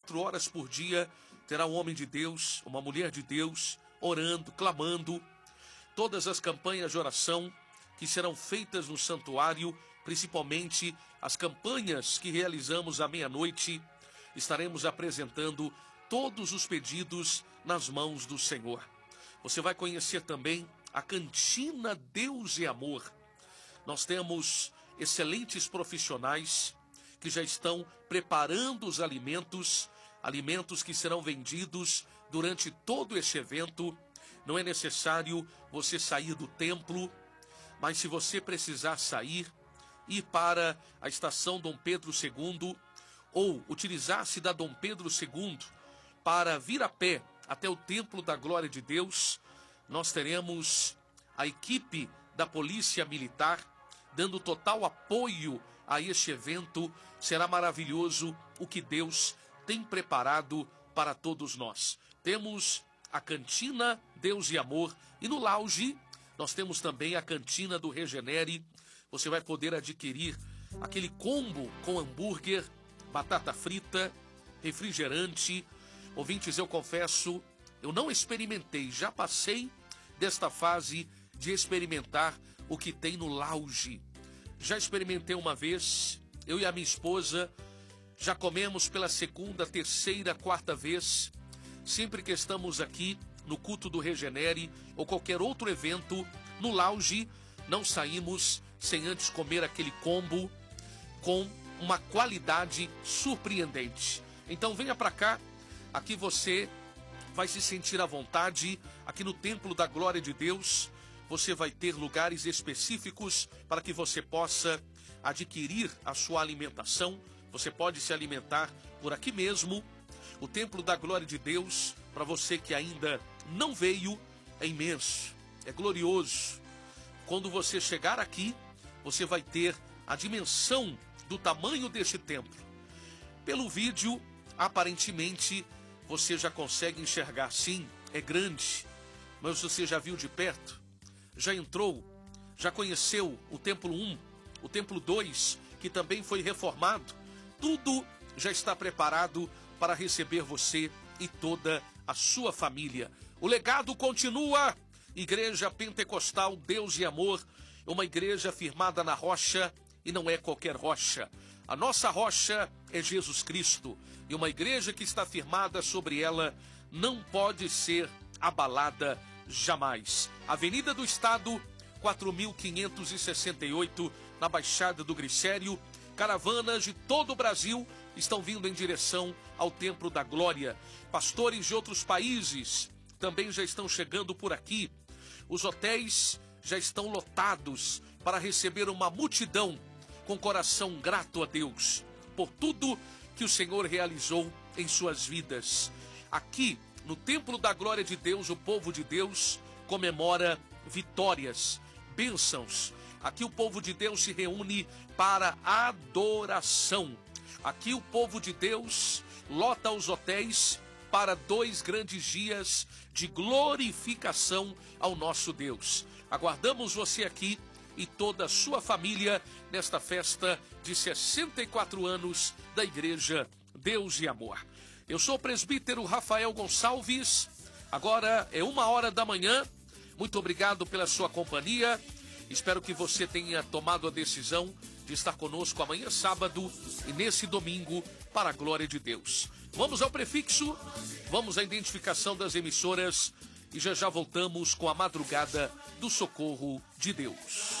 24 horas por dia, terá um homem de Deus, uma mulher de Deus, orando, clamando. Todas as campanhas de oração que serão feitas no santuário, principalmente as campanhas que realizamos à meia-noite, estaremos apresentando todos os pedidos nas mãos do Senhor. Você vai conhecer também a Cantina Deus e Amor. Nós temos excelentes profissionais que já estão preparando os alimentos que serão vendidos durante todo este evento. Não é necessário você sair do templo, mas se você precisar sair, ir para a estação Dom Pedro II, ou utilizar-se da Dom Pedro II para vir a pé até o Templo da Glória de Deus, nós teremos a equipe da Polícia Militar dando total apoio a este evento. Será maravilhoso o que Deus tem preparado para todos nós. Temos a Cantina Deus e Amor, e no lounge nós temos também a Cantina do Regenere. Você vai poder adquirir aquele combo com hambúrguer, batata frita, refrigerante. Ouvintes, eu confesso, eu não experimentei, já passei desta fase de experimentar o que tem no lounge. Já experimentei uma vez, eu e a minha esposa, já comemos pela segunda, terceira, quarta vez. Sempre que estamos aqui no culto do Regenere ou qualquer outro evento, no lounge, não saímos sem antes comer aquele combo com uma qualidade surpreendente. Então venha para cá, aqui você vai se sentir à vontade. Aqui no Templo da Glória de Deus, você vai ter lugares específicos para que você possa adquirir a sua alimentação. Você pode se alimentar por aqui mesmo. O Templo da Glória de Deus, para você que ainda não veio, é imenso, é glorioso. Quando você chegar aqui, você vai ter a dimensão do tamanho deste templo. Pelo vídeo, aparentemente, você já consegue enxergar, sim, é grande. Mas você já viu de perto? Já entrou? Já conheceu o Templo 1, o Templo 2, que também foi reformado? Tudo já está preparado para receber você e toda a sua família. O legado continua. Igreja Pentecostal Deus e Amor, uma igreja firmada na rocha, e não é qualquer rocha. A nossa rocha é Jesus Cristo, e uma igreja que está firmada sobre ela não pode ser abalada jamais. Avenida do Estado, 4568, na Baixada do Glicério. Caravanas de todo o Brasil estão vindo em direção ao Templo da Glória. Pastores de outros países também já estão chegando por aqui. Os hotéis já estão lotados para receber uma multidão com coração grato a Deus por tudo que o Senhor realizou em suas vidas. Aqui, no Templo da Glória de Deus, o povo de Deus comemora vitórias, bênçãos. Aqui o povo de Deus se reúne para adoração. Aqui o povo de Deus lota os hotéis para 2 grandes dias de glorificação ao nosso Deus. Aguardamos você aqui e toda a sua família nesta festa de 64 anos da Igreja Deus e Amor. Eu sou o presbítero Rafael Gonçalves. Agora é 1h da manhã. Muito obrigado pela sua companhia. Espero que você tenha tomado a decisão de estar conosco amanhã sábado e nesse domingo para a glória de Deus. Vamos ao prefixo, vamos à identificação das emissoras e já voltamos com a madrugada do socorro de Deus.